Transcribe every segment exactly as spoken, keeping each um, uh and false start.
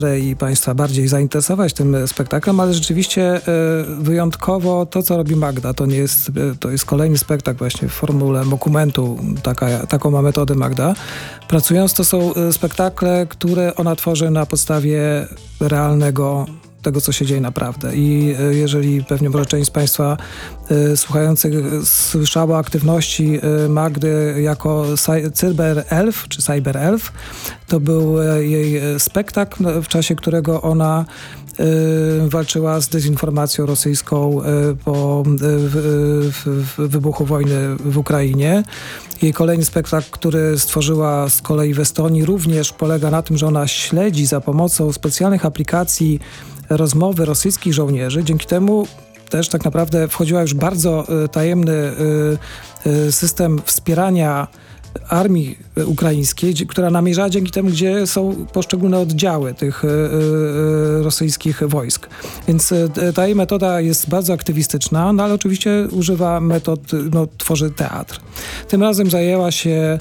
i Państwa bardziej zainteresować tym spektaklem, ale rzeczywiście wyjątkowo to, co robi Magda, to nie jest, to jest kolejny spektakl właśnie w formule dokumentu, taka, taką ma metodę Magda. Pracując, to są spektakle, które ona tworzy na podstawie realnego tego, co się dzieje naprawdę. I jeżeli pewnie może część z Państwa y, słuchających słyszała o aktywności y, Magdy jako cyberelf czy cyberelf, to był y, jej spektakl, w czasie którego ona y, walczyła z dezinformacją rosyjską y, po y, w, w, wybuchu wojny w Ukrainie. Jej kolejny spektakl, który stworzyła z kolei w Estonii, również polega na tym, że ona śledzi za pomocą specjalnych aplikacji rozmowy rosyjskich żołnierzy. Dzięki temu też tak naprawdę wchodziła już bardzo y, tajemny y, y, system wspierania armii ukraińskiej, która namierzała dzięki temu, gdzie są poszczególne oddziały tych y, y, rosyjskich wojsk. Więc y, ta jej metoda jest bardzo aktywistyczna, no ale oczywiście używa metod, no, tworzy teatr. Tym razem zajęła się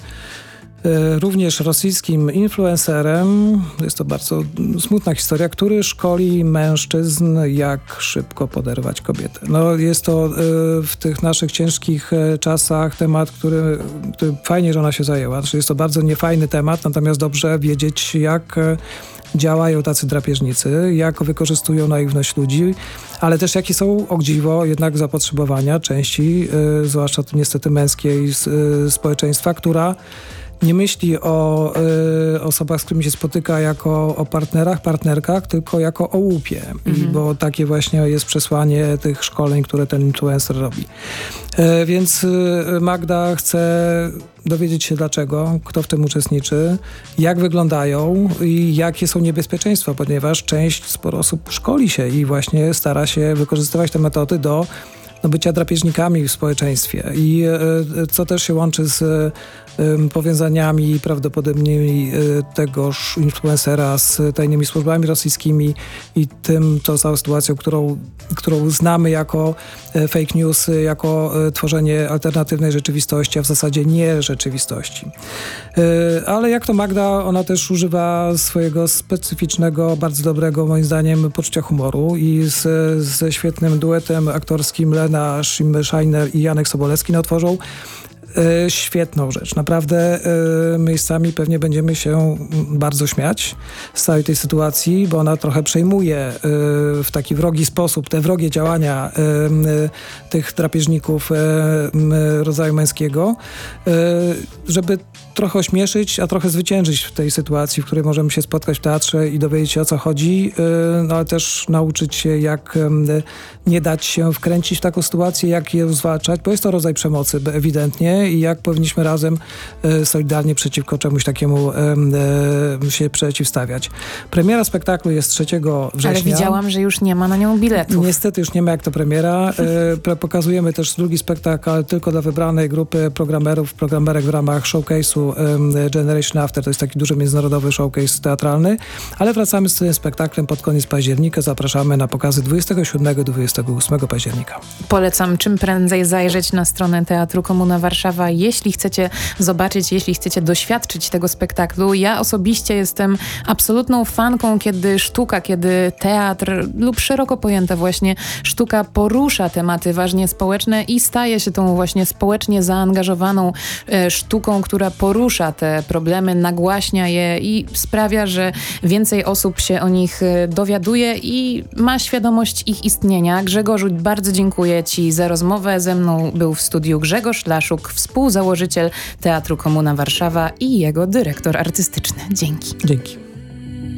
również rosyjskim influencerem. Jest to bardzo smutna historia, który szkoli mężczyzn, jak szybko poderwać kobietę. No, jest to w tych naszych ciężkich czasach temat, który, który fajnie, że ona się zajęła. Znaczy, jest to bardzo niefajny temat, natomiast dobrze wiedzieć, jak działają tacy drapieżnicy, jak wykorzystują naiwność ludzi, ale też jakie są, o dziwo, jednak zapotrzebowania części, y, zwłaszcza tu niestety męskiej y, społeczeństwa, która nie myśli o y, osobach, z którymi się spotyka jako o partnerach, partnerkach, tylko jako o łupie. Mhm. I bo takie właśnie jest przesłanie tych szkoleń, które ten influencer robi. Y, więc y, Magda chce dowiedzieć się dlaczego, kto w tym uczestniczy, jak wyglądają i jakie są niebezpieczeństwa, ponieważ część, sporo osób szkoli się i właśnie stara się wykorzystywać te metody do no, bycia drapieżnikami w społeczeństwie. I y, co też się łączy z y, powiązaniami prawdopodobnymi y, tegoż influencera z tajnymi służbami rosyjskimi i tym, to całą sytuacją, którą, którą znamy jako y, fake news, jako y, tworzenie alternatywnej rzeczywistości, a w zasadzie nie rzeczywistości. Y, ale jak to Magda, ona też używa swojego specyficznego, bardzo dobrego, moim zdaniem, poczucia humoru i z, ze świetnym duetem aktorskim Lena Schimmer-Scheiner i Janek Sobolewski no, tworzą y, świetną rzecz. Naprawdę y, miejscami pewnie będziemy się bardzo śmiać z całej tej sytuacji, bo ona trochę przejmuje y, w taki wrogi sposób te wrogie działania y, y, tych drapieżników y, y, rodzaju męskiego, y, żeby trochę ośmieszyć, a trochę zwyciężyć w tej sytuacji, w której możemy się spotkać w teatrze i dowiedzieć się, o co chodzi, no ale też nauczyć się, jak nie dać się wkręcić w taką sytuację, jak je zwalczać, bo jest to rodzaj przemocy ewidentnie i jak powinniśmy razem solidarnie przeciwko czemuś takiemu się przeciwstawiać. Premiera spektaklu jest trzeciego września. Ale widziałam, że już nie ma na nią biletów. Niestety już nie ma jak to premiera. Pokazujemy też drugi spektakl, ale tylko dla wybranej grupy programerów, programerek w ramach showcase'u Generation After. To jest taki duży międzynarodowy showcase teatralny, ale wracamy z tym spektaklem pod koniec października. Zapraszamy na pokazy dwudziestego siódmego do dwudziestego ósmego października. Polecam czym prędzej zajrzeć na stronę Teatru Komuna Warszawa, jeśli chcecie zobaczyć, jeśli chcecie doświadczyć tego spektaklu. Ja osobiście jestem absolutną fanką, kiedy sztuka, kiedy teatr lub szeroko pojęta właśnie sztuka porusza tematy ważnie społeczne i staje się tą właśnie społecznie zaangażowaną e, sztuką, która porusza te problemy, nagłaśnia je i sprawia, że więcej osób się o nich dowiaduje i ma świadomość ich istnienia. Grzegorzu, bardzo dziękuję Ci za rozmowę. Ze mną był w studiu Grzegorz Laszuk, współzałożyciel Teatru Komuna Warszawa i jego dyrektor artystyczny. Dzięki. Dzięki.